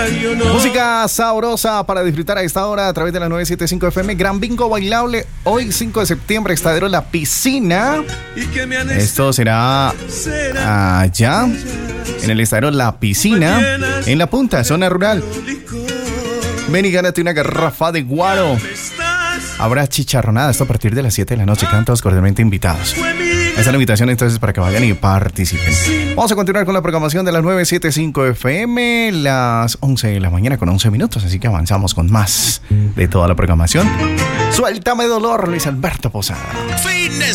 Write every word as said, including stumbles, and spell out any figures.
Música sabrosa para disfrutar a esta hora a través de la nueve setenta y cinco F M. Gran bingo bailable hoy cinco de septiembre, Estadero La Piscina. Esto será allá en el Estadero La Piscina, en la punta, zona rural. Ven y gánate una garrafa de guaro. Habrá chicharronada, esto a partir de las siete de la noche. Quedan todos cordialmente invitados. Esa es la invitación entonces para que vayan y participen. Vamos a continuar con la programación de las nueve setenta y cinco F M, las once de la mañana con once minutos. Así que avanzamos con más de toda la programación. Suéltame dolor, Luis Alberto Posada. Fitness